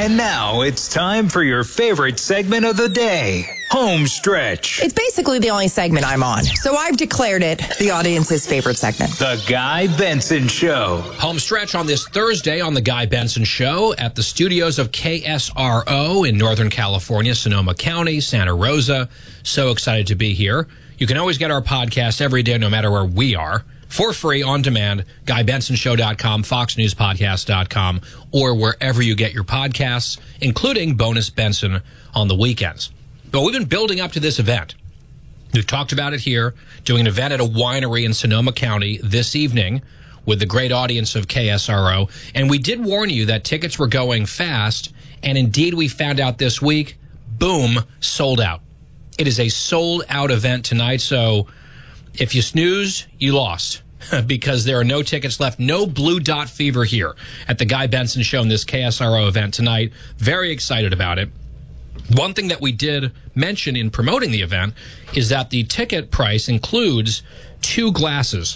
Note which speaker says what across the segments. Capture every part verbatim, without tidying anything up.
Speaker 1: And now it's time for your favorite segment of the day, Home Stretch.
Speaker 2: It's basically the only segment I'm on, so I've declared it the audience's favorite segment.
Speaker 1: The Guy Benson Show.
Speaker 3: Home Stretch on this Thursday on The Guy Benson Show at the studios of K S R O in Northern California, Sonoma County, Santa Rosa. So excited to be here. You can always get our podcast every day, no matter where we are, for free, on demand, guy benson show dot com, fox news podcast dot com, or wherever you get your podcasts, including Bonus Benson on the weekends. But we've been building up to this event. We've talked about it here, doing an event at a winery in Sonoma County this evening with the great audience of K S R O. And we did warn you that tickets were going fast, and indeed we found out this week, boom, sold out. It is a sold-out event tonight, so if you snooze, you lost, because there are no tickets left. No Blue Dot Fever here at the Guy Benson Show in this K S R O event tonight. Very excited about it. One thing that we did mention in promoting the event is that the ticket price includes two glasses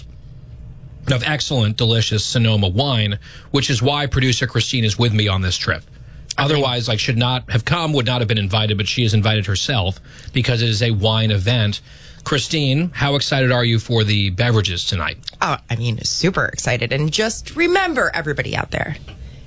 Speaker 3: of excellent, delicious Sonoma wine, which is why producer Christine is with me on this trip. Otherwise, I should not have come, would not have been invited, but she has invited herself because it is a wine event. Christine, how excited are you for the beverages tonight?
Speaker 2: Oh, I mean, super excited. And just remember, everybody out there,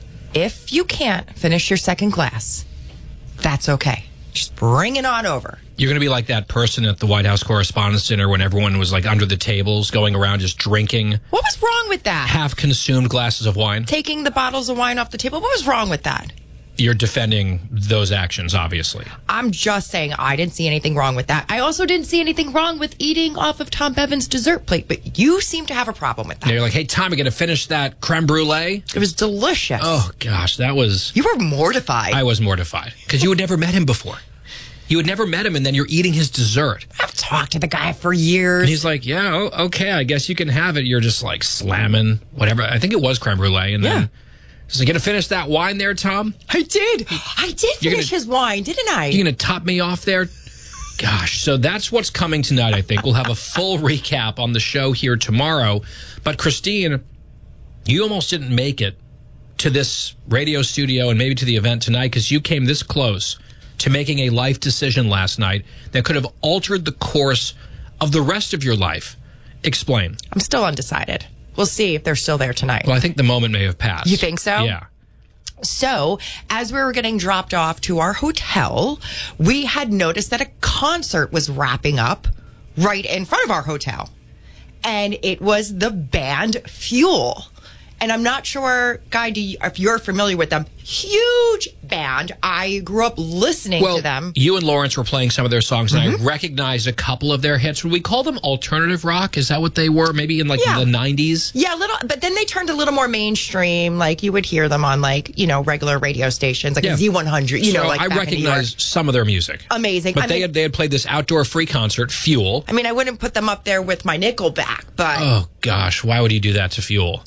Speaker 2: if you can't finish your second glass, that's okay. Just bring it on over.
Speaker 3: You're going to be like that person at the White House Correspondents' Dinner when everyone was like under the tables going around just drinking.
Speaker 2: What was wrong with that?
Speaker 3: Half-consumed glasses of wine.
Speaker 2: Taking the bottles of wine off the table. What was wrong with that?
Speaker 3: You're defending those actions, obviously.
Speaker 2: I'm just saying I didn't see anything wrong with that. I also didn't see anything wrong with eating off of Tom Bevan's dessert plate, but you seem to have a problem with that.
Speaker 3: Yeah, you're like, hey, Tom, you going to finish that creme brulee?
Speaker 2: It was delicious.
Speaker 3: Oh, gosh, that was...
Speaker 2: You were mortified.
Speaker 3: I was mortified, because you had never met him before. You had never met him, and then you're eating his dessert.
Speaker 2: I've talked to the guy for years.
Speaker 3: And he's like, yeah, oh, okay, I guess you can have it. You're just like slamming whatever. I think it was creme brulee, and then...
Speaker 2: Yeah.
Speaker 3: So you going to finish that wine there, Tom?
Speaker 2: I did. I did
Speaker 3: You're
Speaker 2: finish
Speaker 3: gonna,
Speaker 2: his wine, didn't I?
Speaker 3: You're going to top me off there? Gosh, so that's what's coming tonight, I think. We'll have a full recap on the show here tomorrow. But Christine, you almost didn't make it to this radio studio and maybe to the event tonight because you came this close to making a life decision last night that could have altered the course of the rest of your life. Explain.
Speaker 2: I'm still undecided. We'll see if they're still there tonight.
Speaker 3: Well, I think the moment may have passed.
Speaker 2: You think so?
Speaker 3: Yeah.
Speaker 2: So, as we were getting dropped off to our hotel, we had noticed that a concert was wrapping up right in front of our hotel. And it was the band Fuel. And I'm not sure, Guy, do you, if you're familiar with them. Huge band. I grew up listening
Speaker 3: well,
Speaker 2: to them.
Speaker 3: You and Lawrence were playing some of their songs, and
Speaker 2: Mm-hmm.
Speaker 3: I recognized a couple of their hits. Would we call them alternative rock? Is that what they were? Maybe in like
Speaker 2: Yeah.
Speaker 3: the nineties?
Speaker 2: Yeah, a little, but then they turned a little more mainstream. Like you would hear them on like, you know, regular radio stations, like
Speaker 3: Yeah.
Speaker 2: a Z one hundred, you
Speaker 3: so
Speaker 2: know, like
Speaker 3: I
Speaker 2: back in New York.
Speaker 3: recognize some of their music.
Speaker 2: Amazing.
Speaker 3: But
Speaker 2: I
Speaker 3: they
Speaker 2: mean-
Speaker 3: had they had played this outdoor free concert, Fuel.
Speaker 2: I mean, I wouldn't put them up there with my Nickelback, but
Speaker 3: Oh, gosh. Why would you do that to Fuel?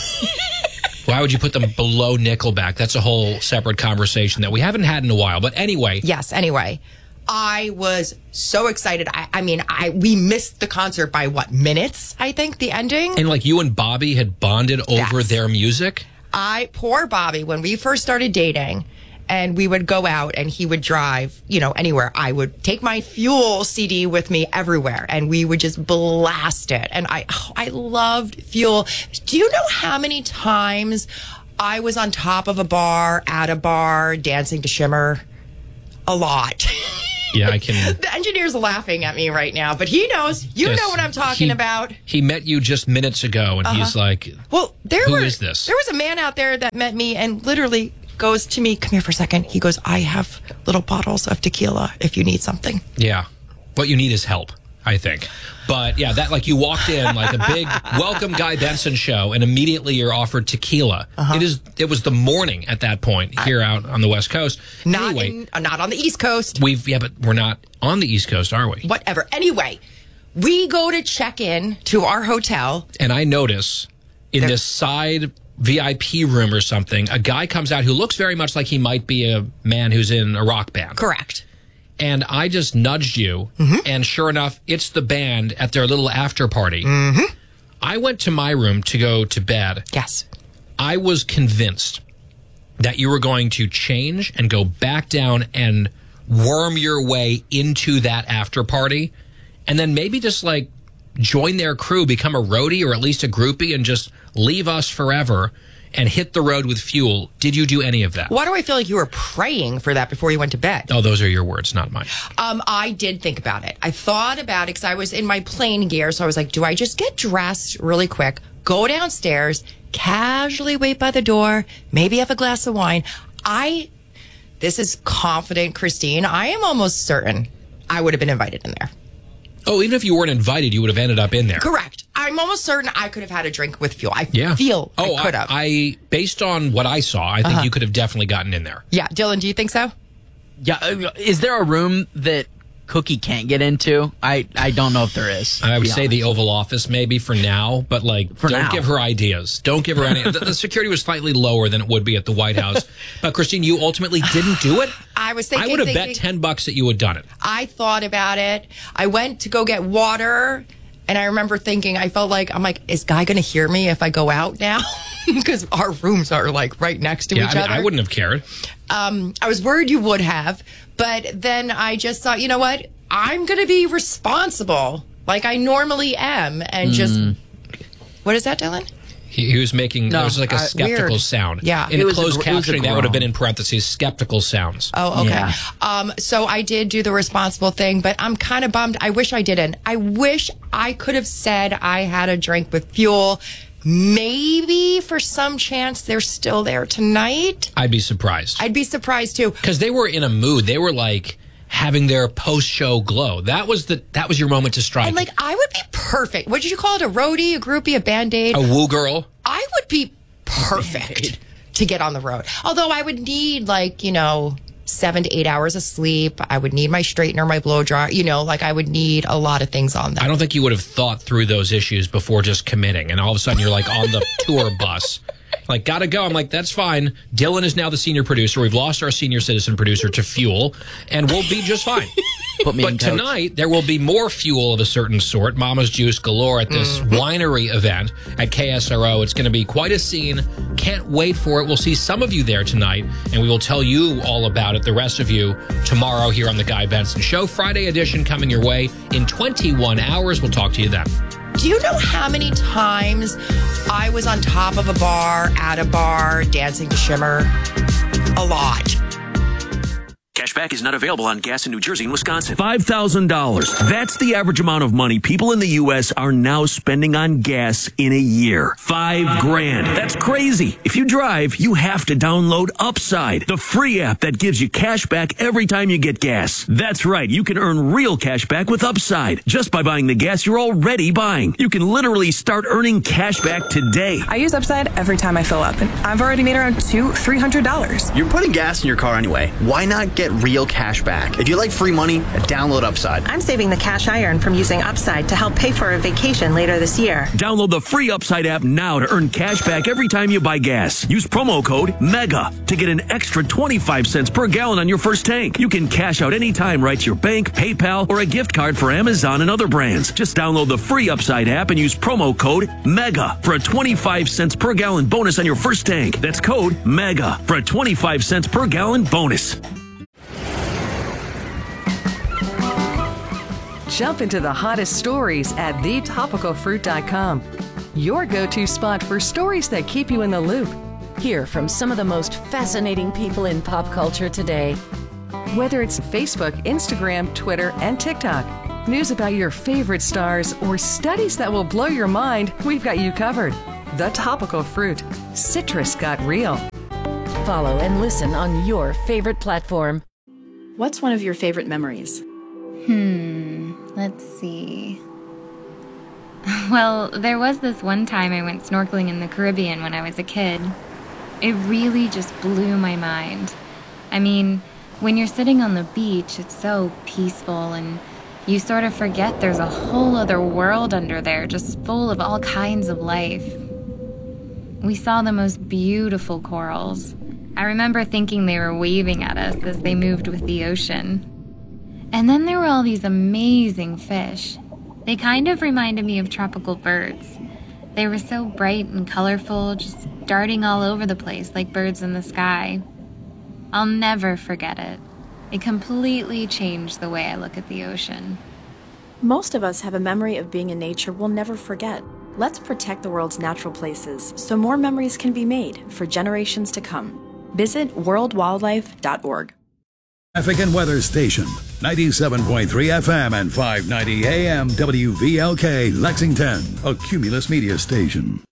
Speaker 3: Why would you put them below Nickelback? That's a whole separate conversation that we haven't had in a while. But anyway.
Speaker 2: yes, anyway, I was so excited. I, I mean, I we missed the concert by what, minutes, I think, the ending?
Speaker 3: And like you and Bobby had bonded over
Speaker 2: Yes.
Speaker 3: their music?
Speaker 2: I, poor Bobby, when we first started dating and we would go out and he would drive, you know, anywhere, I would take my Fuel C D with me everywhere and we would just blast it. And I, oh, I loved Fuel. Do you know how many times I was on top of a bar, at a bar, dancing to Shimmer? A lot.
Speaker 3: Yeah, I can.
Speaker 2: The engineer's laughing at me right now, but he knows. You
Speaker 3: Yes,
Speaker 2: know what I'm talking
Speaker 3: he-
Speaker 2: about.
Speaker 3: He met you just minutes ago, and he's like,
Speaker 2: Well, there
Speaker 3: Who
Speaker 2: were,
Speaker 3: is this?
Speaker 2: There was a man out there that met me and literally goes to me, come here for a second. He goes, I have little bottles of tequila if you need something.
Speaker 3: yeah, what you need is help, I think. But yeah, that like you walked in like a big welcome Guy Benson show, and immediately you're offered tequila.
Speaker 2: Uh-huh.
Speaker 3: It is. It was the morning at that point here out on the West Coast.
Speaker 2: Not
Speaker 3: anyway,
Speaker 2: in, uh, not on the East Coast.
Speaker 3: we've yeah, but we're not on the East Coast, are we?
Speaker 2: Whatever. Anyway, we go to check in to our hotel.
Speaker 3: And I notice in
Speaker 2: There-
Speaker 3: this side V I P room or something, a guy comes out who looks very much like he might be a man who's in a rock band.
Speaker 2: Correct.
Speaker 3: And I just nudged you,
Speaker 2: Mm-hmm.
Speaker 3: and sure enough, it's the band at their little after party. Mm-hmm. I went to my room to go to bed.
Speaker 2: Yes.
Speaker 3: I was convinced that you were going to change and go back down and worm your way into that after party, and then maybe just like join their crew, become a roadie or at least a groupie, and just leave us forever and hit the road with Fuel. Did you do any of that?
Speaker 2: Why do I feel like you were praying for that before you went to bed?
Speaker 3: Oh, those are your words, not mine.
Speaker 2: Um, I did think about it. I thought about it because I was in my plane gear. So I was like, do I just get dressed really quick, go downstairs, casually wait by the door, maybe have a glass of wine? I, this is confident, Christine. I am almost certain I would have been invited in there.
Speaker 3: Oh, even if you weren't invited, you would have ended up in there.
Speaker 2: Correct. I'm almost certain I could have had a drink with Fuel. I
Speaker 3: Yeah.
Speaker 2: feel
Speaker 3: Oh,
Speaker 2: I could have.
Speaker 3: I, I, based on what I saw, I think
Speaker 2: Uh-huh.
Speaker 3: you could have definitely gotten in there.
Speaker 2: Yeah. Dylan, do you think so?
Speaker 4: Yeah, uh, is there a room that Cookie can't get into? I, I don't know if there is.
Speaker 3: I would
Speaker 4: to be
Speaker 3: say the
Speaker 4: honest.
Speaker 3: Oval Office maybe for now, but like,
Speaker 4: For
Speaker 3: don't
Speaker 4: now.
Speaker 3: give her ideas. Don't give her any. the, the security was slightly lower than it would be at the White House. But Christine, you ultimately didn't do it.
Speaker 2: I was thinking.
Speaker 3: I would have
Speaker 2: thinking,
Speaker 3: bet ten bucks that you had done it.
Speaker 2: I thought about it. I went to go get water, and I remember thinking, I felt like, I'm like, is Guy going to hear me if I go out now? Because our rooms are like right next to
Speaker 3: Yeah,
Speaker 2: each
Speaker 3: I, mean,
Speaker 2: other.
Speaker 3: I wouldn't have cared.
Speaker 2: Um, I was worried you would have, but then I just thought, you know what? I'm going to be responsible like I normally am, and just,
Speaker 3: Mm.
Speaker 2: what is that, Dylan?
Speaker 3: He, he was making,
Speaker 4: No,
Speaker 3: there was like a
Speaker 4: uh,
Speaker 3: skeptical
Speaker 2: weird.
Speaker 3: sound.
Speaker 2: Yeah.
Speaker 3: In
Speaker 4: It was a
Speaker 3: closed
Speaker 4: gr- it was a
Speaker 3: captioning, that would have
Speaker 4: groan.
Speaker 3: been in parentheses, skeptical sounds.
Speaker 2: Oh, okay.
Speaker 4: Yeah.
Speaker 2: Um, so I did do the responsible thing, but I'm kind of bummed. I wish I didn't. I wish I could have said I had a drink with Fuel. Maybe for some chance they're still there tonight.
Speaker 3: I'd be surprised.
Speaker 2: I'd be surprised too.
Speaker 3: Because they were in a mood. They were like having their post-show glow. That was the that was your moment to strike.
Speaker 2: And like, I would be perfect. What did you call it? A roadie, a groupie, a band-aid?
Speaker 3: a woo girl.
Speaker 2: I would be perfect to get on the road. Although I would need like, you know, seven to eight hours of sleep. I would need my straightener, my blow dryer. You know, like I would need a lot of things on that.
Speaker 3: I don't think you would have thought through those issues before just committing. And all of a sudden you're like on the tour bus. Like, gotta go. I'm like, that's fine. Dylan is now the senior producer. We've lost our senior citizen producer to Fuel, and we'll be just fine.
Speaker 4: Put me in
Speaker 3: But
Speaker 4: coach.
Speaker 3: tonight, there will be more Fuel of a certain sort, Mama's Juice galore at this winery event at K S R O. It's going to be quite a scene. Can't wait for it. We'll see some of you there tonight, and we will tell you all about it, the rest of you, tomorrow here on The Guy Benson Show. Friday edition coming your way in twenty-one hours. We'll talk to you then.
Speaker 2: Do you know how many times I was on top of a bar, at a bar, dancing to Shimmer? A lot.
Speaker 5: Cashback is not available on gas in New Jersey and Wisconsin.
Speaker 6: five thousand dollars. That's the average amount of money people in the U S are now spending on gas in a year. Five grand. That's crazy. If you drive, you have to download Upside, the free app that gives you cash back every time you get gas. That's right. You can earn real cash back with Upside just by buying the gas you're already buying. You can literally start earning cash back today.
Speaker 7: I use Upside every time I fill up, and I've already made around two, three hundred dollars.
Speaker 8: You're putting gas in your car anyway. Why not get real cash back? If you like free money, download Upside.
Speaker 9: I'm saving the cash I earn from using Upside to help pay for a vacation later this year.
Speaker 6: Download the free Upside app now to earn cash back every time you buy gas. Use promo code MEGA to get an extra twenty-five cents per gallon on your first tank. You can cash out anytime right to your bank, PayPal, or a gift card for Amazon and other brands. Just download the free Upside app and use promo code MEGA for a twenty-five cents per gallon bonus on your first tank. That's code MEGA for a twenty-five cents per gallon bonus.
Speaker 10: Jump into the hottest stories at the topical fruit dot com. Your go-to spot for stories that keep you in the loop.
Speaker 11: Hear from some of the most fascinating people in pop culture today.
Speaker 10: Whether it's Facebook, Instagram, Twitter, and TikTok, news about your favorite stars, or studies that will blow your mind, we've got you covered. The Topical Fruit. Citrus got real.
Speaker 11: Follow and listen on your favorite platform.
Speaker 12: What's one of your favorite memories?
Speaker 13: Hmm, let's see. Well, there was this one time I went snorkeling in the Caribbean when I was a kid. It really just blew my mind. I mean, when you're sitting on the beach, it's so peaceful and you sort of forget there's a whole other world under there just full of all kinds of life. We saw the most beautiful corals. I remember thinking they were waving at us as they moved with the ocean. And then there were all these amazing fish. They kind of reminded me of tropical birds. They were so bright and colorful, just darting all over the place like birds in the sky. I'll never forget it. It completely changed the way I look at the ocean.
Speaker 12: Most of us have a memory of being in nature we'll never forget. Let's protect the world's natural places so more memories can be made for generations to come. Visit world wildlife dot org.
Speaker 14: Traffic and weather station, ninety-seven point three F M and five ninety A M W V L K, Lexington, a Cumulus media station.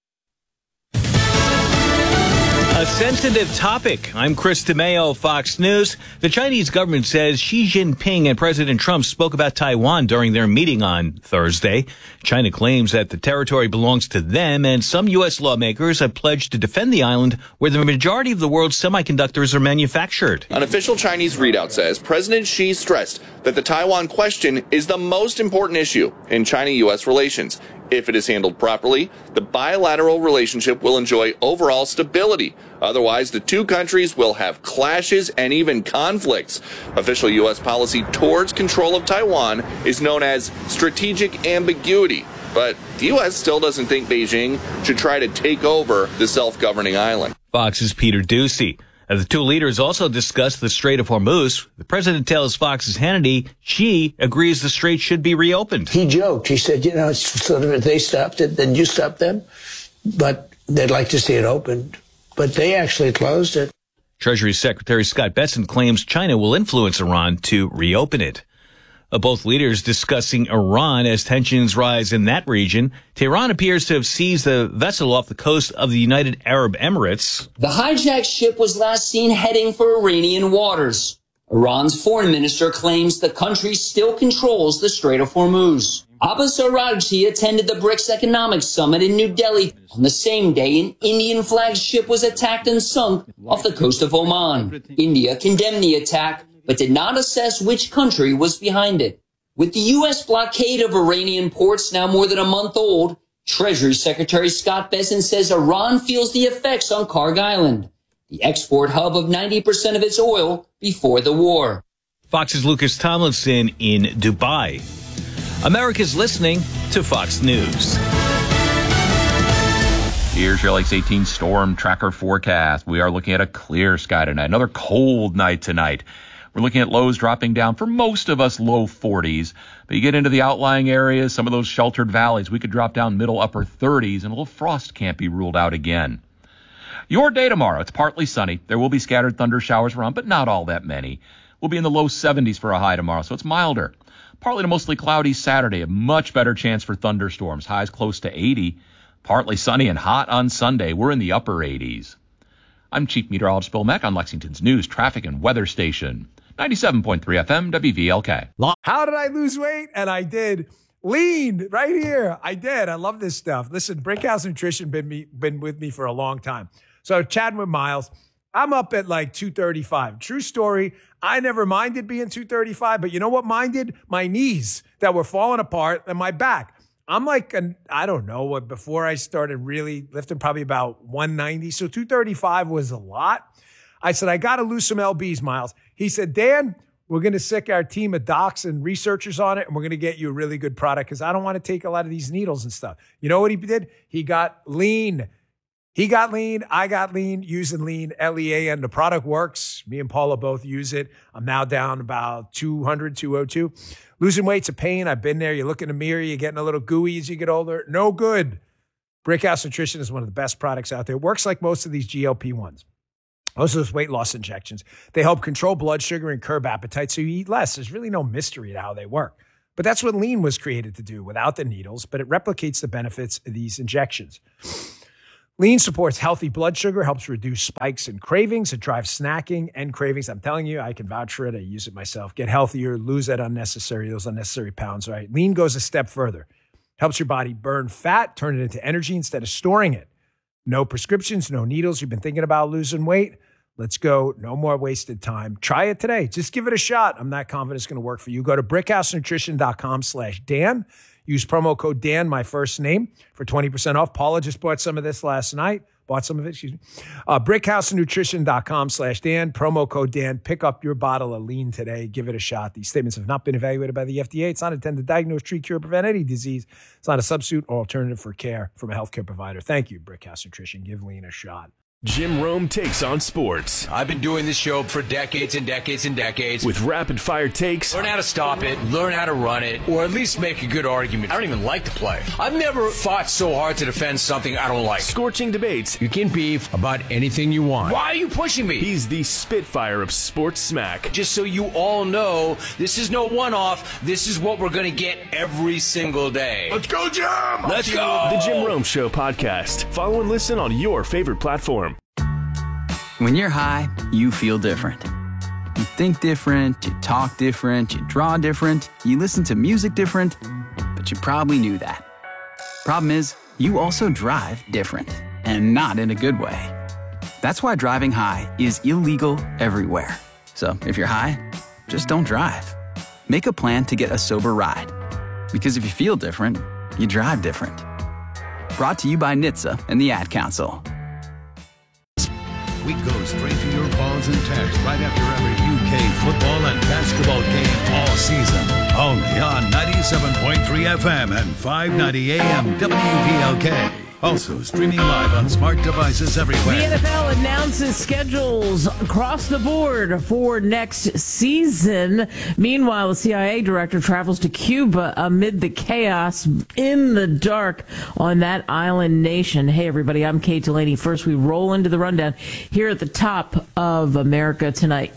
Speaker 1: A sensitive topic. I'm Chris DeMeo, Fox News. The Chinese government says Xi Jinping and President Trump spoke about Taiwan during their meeting on Thursday. China claims that the territory belongs to them, and some U S lawmakers have pledged to defend the island where the majority of the world's semiconductors are manufactured.
Speaker 15: An official Chinese readout says President Xi stressed that the Taiwan question is the most important issue in China-U S relations. If it is handled properly, the bilateral relationship will enjoy overall stability. Otherwise, the two countries will have clashes and even conflicts. Official U S policy towards control of Taiwan is known as strategic ambiguity. But the U S still doesn't think Beijing should try to take over the self-governing island.
Speaker 1: Fox's Peter Ducey. The two leaders also discussed the Strait of Hormuz. The president tells Fox's Hannity Xi agrees the strait should be reopened.
Speaker 16: He joked. He said, you know, it's sort of if they stopped it, then you stop them. But they'd like to see it opened. But they actually closed it.
Speaker 1: Treasury Secretary Scott Bessent claims China will influence Iran to reopen it. Uh, both leaders discussing Iran as tensions rise in that region. Tehran appears to have seized a vessel off the coast of the United Arab Emirates.
Speaker 17: The hijacked ship was last seen heading for Iranian waters. Iran's foreign minister claims the country still controls the Strait of Hormuz. Abbas Araghchi attended the BRICS Economic Summit in New Delhi. On the same day, an Indian-flagged ship was attacked and sunk off the coast of Oman. India condemned the attack, but did not assess which country was behind it. With the U S blockade of Iranian ports now more than a month old, Treasury Secretary Scott Bessent says Iran feels the effects on Karg Island, the export hub of ninety percent of its oil before the war.
Speaker 1: Fox's Lucas Tomlinson in Dubai. America's listening to Fox News.
Speaker 18: Here's your Lakes eighteen storm tracker forecast. We are looking at a clear sky tonight. Another cold night tonight. We're looking at lows dropping down for most of us low forties. But you get into the outlying areas, some of those sheltered valleys, we could drop down middle upper thirties, and a little frost can't be ruled out again. Your day tomorrow, it's partly sunny. There will be scattered thunder showers around, but not all that many. We'll be in the low seventies for a high tomorrow, so it's milder. Partly to mostly cloudy Saturday, a much better chance for thunderstorms. Highs close to eighty. Partly sunny and hot on Sunday. We're in the upper eighties. I'm Chief Meteorologist Bill Mack on Lexington's News, Traffic, and Weather Station. ninety-seven point three F M, W V L K.
Speaker 19: How did I lose weight? And I did. Lean right here. I did. I love this stuff. Listen, Brickhouse Nutrition been me been with me for a long time. So chatting with Miles, I'm up at like two thirty-five. True story. I never minded being two thirty-five, but you know what minded? My knees that were falling apart and my back. I'm like, an, I don't know, what before I started really lifting, probably about one ninety. So two thirty-five was a lot. I said, I got to lose some L Bs, Miles. He said, Dan, we're going to sick our team of docs and researchers on it, and we're going to get you a really good product because I don't want to take a lot of these needles and stuff. You know what he did? He got lean. He got lean. I got lean using lean, L E A N. The product works. Me and Paula both use it. I'm now down about two hundred, two oh two. Losing weight's a pain. I've been there. You look in the mirror, you're getting a little gooey as you get older. No good. Brickhouse Nutrition is one of the best products out there. It works like most of these G L P ones. Most of those weight loss injections. They help control blood sugar and curb appetite so you eat less. There's really no mystery to how they work. But that's what lean was created to do without the needles, but it replicates the benefits of these injections. Lean supports healthy blood sugar, helps reduce spikes and cravings. It drives snacking and cravings. I'm telling you, I can vouch for it. I use it myself. Get healthier, lose that unnecessary, those unnecessary pounds, right? Lean goes a step further. Helps your body burn fat, turn it into energy instead of storing it. No prescriptions, no needles. You've been thinking about losing weight? Let's go. No more wasted time. Try it today. Just give it a shot. I'm not confident it's going to work for you. Go to brickhousenutrition.com slash Dan. Use promo code Dan, my first name, for twenty percent off. Paula just bought some of this last night. Bought some of it, excuse me. Uh, brickhousenutrition.com slash Dan, promo code Dan. Pick up your bottle of lean today. Give it a shot. These statements have not been evaluated by the F D A. It's not intended to diagnose, treat, cure, or prevent any disease. It's not a substitute or alternative for care from a healthcare provider. Thank you, Brickhouse Nutrition. Give lean a shot.
Speaker 20: Jim Rome takes on sports.
Speaker 21: I've been doing this show for decades and decades and decades.
Speaker 20: With rapid-fire takes.
Speaker 21: Learn how to stop it, learn how to run it, or at least make a good argument. I don't even like to play. I've never fought so hard to defend something I don't like.
Speaker 20: Scorching debates.
Speaker 21: You can beef about anything you want. Why are you pushing me?
Speaker 20: He's the Spitfire of sports smack.
Speaker 21: Just so you all know, this is no one-off. This is what we're going to get every single day.
Speaker 20: Let's go, Jim!
Speaker 21: Let's go!
Speaker 20: The Jim Rome Show podcast. Follow and listen on your favorite platform.
Speaker 22: When you're high, you feel different. You think different, you talk different, you draw different, you listen to music different, but you probably knew that. Problem is, you also drive different, and not in a good way. That's why driving high is illegal everywhere. So if you're high, just don't drive. Make a plan to get a sober ride. Because if you feel different, you drive different. Brought to you by N H T S A and the Ad Council.
Speaker 14: We go straight to your calls and texts right after every U K football and basketball game all season. Only on ninety-seven point three F M and five ninety A M W V L K. Also streaming live on smart devices everywhere.
Speaker 23: The N F L announces schedules across the board for next season. Meanwhile, the C I A director travels to Cuba amid the chaos in the dark on that island nation. Hey, everybody, I'm Kate Delaney. First, we roll into the rundown here at the top of America Tonight.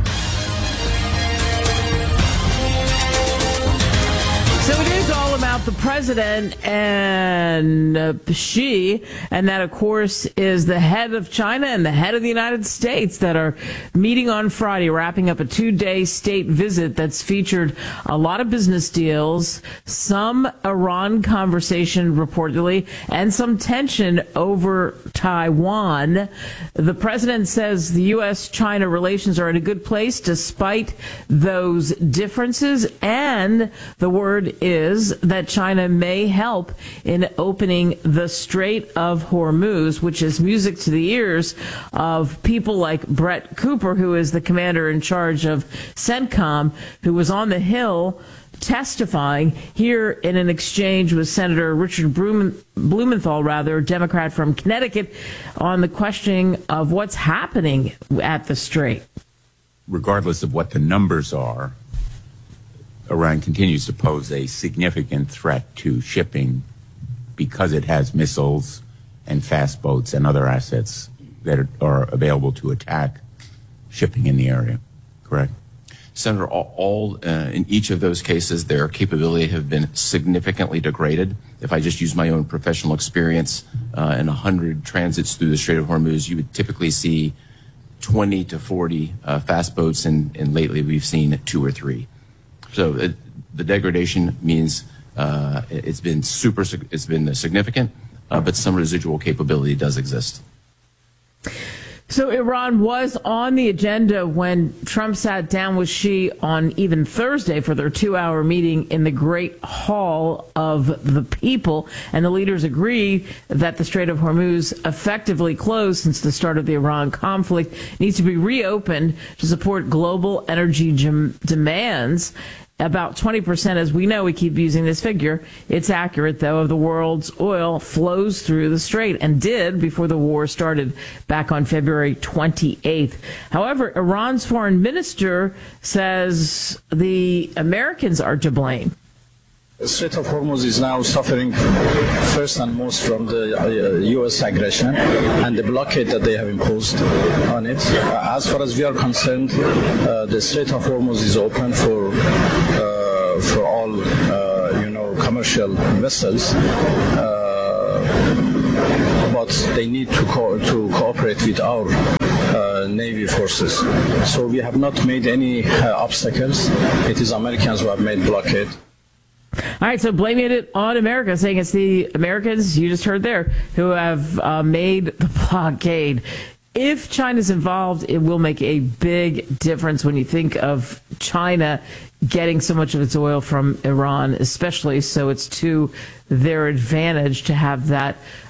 Speaker 23: The president and uh, Xi, and that, of course, is the head of China and the head of the United States that are meeting on Friday, wrapping up a two-day state visit that's featured a lot of business deals, some Iran conversation reportedly, and some tension over Taiwan. The president says the U S China relations are in a good place despite those differences, and the word is that China may help in opening the Strait of Hormuz, which is music to the ears of people like Brett Cooper, who is the commander in charge of CENTCOM, who was on the Hill testifying here in an exchange with Senator Richard Blumenthal, rather, Democrat from Connecticut, on the questioning of what's happening at the Strait.
Speaker 24: Regardless of what the numbers are, Iran continues to pose a significant threat to shipping because it has missiles and fast boats and other assets that are, are available to attack shipping in the area. Correct?
Speaker 25: Senator, all, all uh, in each of those cases, their capability have been significantly degraded. If I just use my own professional experience, uh, in one hundred transits through the Strait of Hormuz, you would typically see twenty to forty uh, fast boats, and, and lately we've seen two or three. So it, the degradation means uh, it's been super, it's been significant, uh, but some residual capability does exist.
Speaker 23: So Iran was on the agenda when Trump sat down with Xi on even Thursday for their two-hour meeting in the Great Hall of the People, and the leaders agreed that the Strait of Hormuz, effectively closed since the start of the Iran conflict, needs to be reopened to support global energy gem- demands. About twenty percent, as we know, we keep using this figure. It's accurate, though, of the world's oil flows through the strait, and did before the war started back on February twenty-eighth. However, Iran's foreign minister says the Americans are to blame.
Speaker 26: The Strait of Hormuz is now suffering first and most from the uh, U S aggression and the blockade that they have imposed on it. Uh, as far as we are concerned, uh, the Strait of Hormuz is open for uh, for all uh, you know commercial vessels, uh, but they need to co- to cooperate with our Uh, Navy forces. So we have not made any uh, obstacles. It is Americans who have made blockade.
Speaker 23: All right, so blaming it on America, saying it's the Americans, you just heard there, who have uh, made the blockade. If China's involved, it will make a big difference when you think of China getting so much of its oil from Iran, especially, so it's to their advantage to have that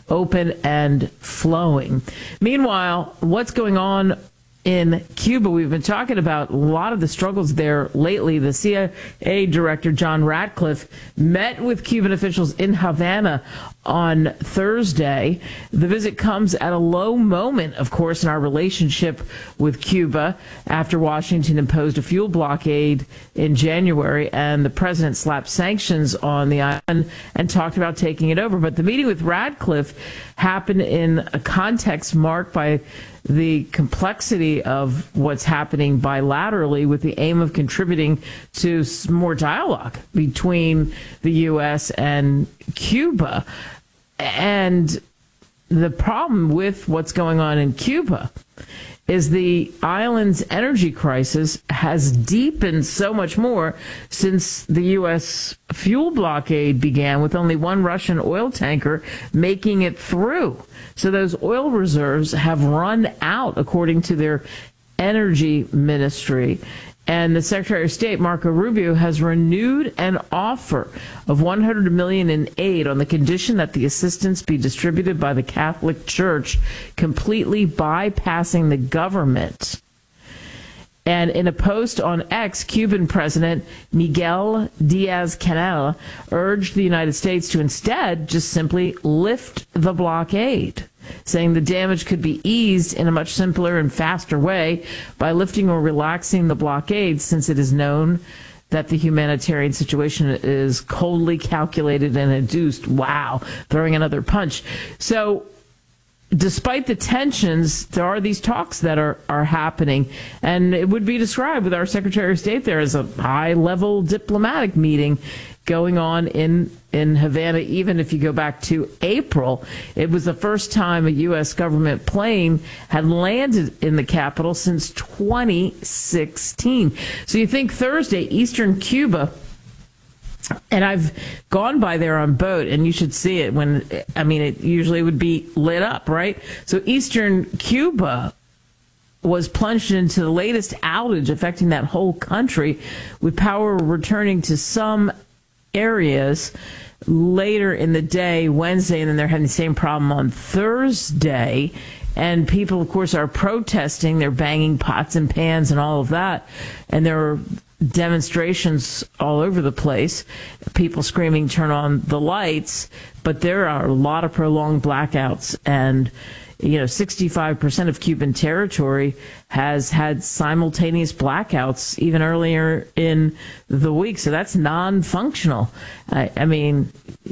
Speaker 23: open and flowing. Meanwhile, what's going on in Cuba? We've been talking about a lot of the struggles there lately. The C I A director, John Ratcliffe, met with Cuban officials in Havana on Thursday. The visit comes at a low moment, of course, in our relationship with Cuba after Washington imposed a fuel blockade in January and the president slapped sanctions on the island and talked about taking it over. But the meeting with Ratcliffe happened in a context marked by the complexity of what's happening bilaterally with the aim of contributing to more dialogue between the U S and Cuba. And the problem with what's going on in Cuba is the island's energy crisis has deepened so much more since the U S fuel blockade began, with only one Russian oil tanker making it through. So those oil reserves have run out, according to their energy ministry. And the Secretary of State, Marco Rubio, has renewed an offer of one hundred million dollars in aid on the condition that the assistance be distributed by the Catholic Church, completely bypassing the government. And in a post on X, Cuban President Miguel Diaz-Canel urged the United States to instead just simply lift the blockade, saying the damage could be eased in a much simpler and faster way by lifting or relaxing the blockade, since it is known that the humanitarian situation is coldly calculated and induced. Wow, throwing another punch. So despite the tensions, there are these talks that are, are happening, and it would be described with our Secretary of State there as a high-level diplomatic meeting going on in, in Havana. Even if you go back to April, it was the first time a U S government plane had landed in the capital since twenty sixteen. So you think Thursday, Eastern Cuba, and I've gone by there on boat, and you should see it when, I mean, it usually would be lit up, right? So Eastern Cuba was plunged into the latest outage affecting that whole country, with power returning to some areas later in the day, Wednesday, and then they're having the same problem on Thursday. And people, of course, are protesting. They're banging pots and pans and all of that. And there are demonstrations all over the place, people screaming, turn on the lights. But there are a lot of prolonged blackouts, and you know, sixty-five percent of Cuban territory has had simultaneous blackouts even earlier in the week. So that's non-functional. I, I mean,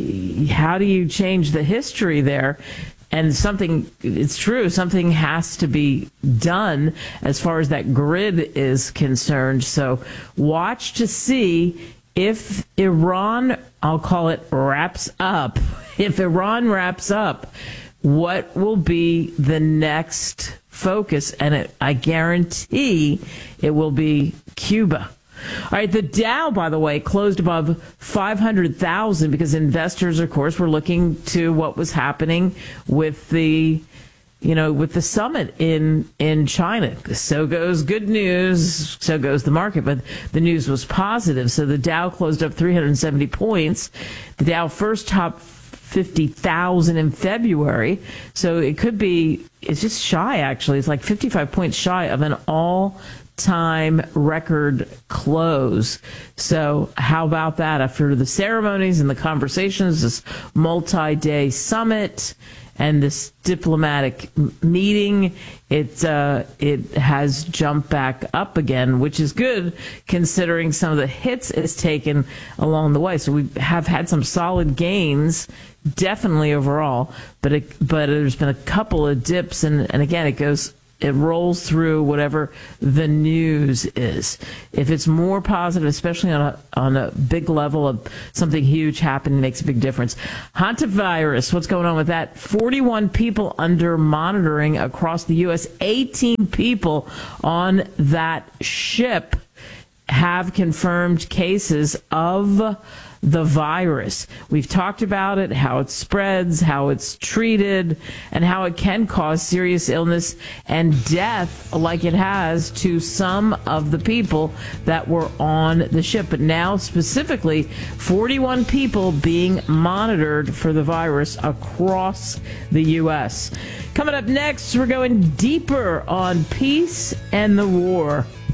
Speaker 23: how do you change the history there? And something, it's true, something has to be done as far as that grid is concerned. So watch to see if Iran, I'll call it, wraps up. If Iran wraps up, what will be the next focus? And it, I guarantee it will be Cuba. All right, the Dow, by the way, closed above five hundred thousand because investors, of course, were looking to what was happening with the, you know, with the summit in in China. So goes good news, so goes the market, but the news was positive. So the Dow closed up three hundred seventy points. The Dow first topped fifty thousand in February, so it could be, it's just shy, actually. It's like fifty-five points shy of an all time record close. So how about that? After the ceremonies and the conversations, this multi-day summit and this diplomatic meeting, it uh, it has jumped back up again, which is good considering some of the hits it's taken along the way. So we have had some solid gains, definitely overall, but it, but there's been a couple of dips, and, and again, it goes it rolls through whatever the news is. If it's more positive, especially on a on a big level of something huge happening, makes a big difference. Hantavirus, what's going on with that? forty-one people under monitoring across the U S eighteen people on that ship have confirmed cases of the virus. We've talked about it, how it spreads, how it's treated, and how it can cause serious illness and death like it has to some of the people that were on the ship. But now specifically, forty-one people being monitored for the virus across the U S. Coming up next, we're going deeper on peace and the war.